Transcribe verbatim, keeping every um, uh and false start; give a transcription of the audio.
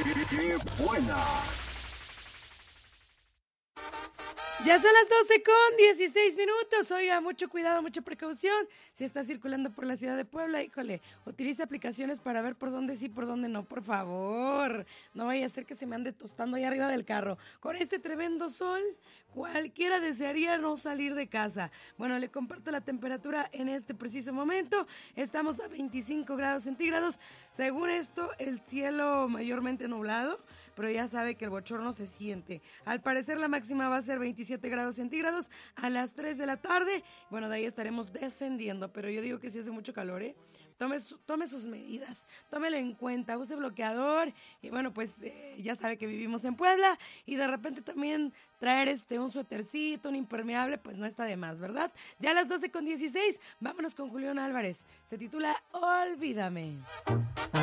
¡Qué buena! Ya son las doce con dieciséis minutos. Oiga, mucho cuidado, mucha precaución. Si está circulando por la ciudad de Puebla, híjole, utilice aplicaciones para ver por dónde sí, por dónde no, por favor. No vaya a ser que se me ande tostando ahí arriba del carro. Con este tremendo sol, cualquiera desearía no salir de casa. Bueno, le comparto la temperatura en este preciso momento. Estamos a veinticinco grados centígrados. Según esto, el cielo mayormente nublado, pero ya sabe que el bochorno se siente. Al parecer la máxima va a ser veintisiete grados centígrados a las tres de la tarde. Bueno, de ahí estaremos descendiendo, pero yo digo que sí hace mucho calor, ¿eh? Tome, su, tome sus medidas, tómelo en cuenta, use bloqueador. Y bueno, pues eh, ya sabe que vivimos en Puebla y de repente también traer este un suétercito, un impermeable, pues no está de más, ¿verdad? Ya a las doce con dieciséis, vámonos con Julián Álvarez. Se titula Olvídame.